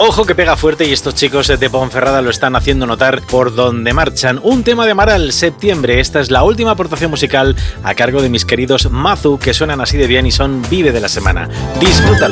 Ojo que pega fuerte y estos chicos de Ponferrada lo están haciendo notar por donde marchan. Un tema de Amaral, Septiembre. Esta es la última aportación musical a cargo de mis queridos Mazu, que suenan así de bien y son Vive de la semana. Disfrútalo.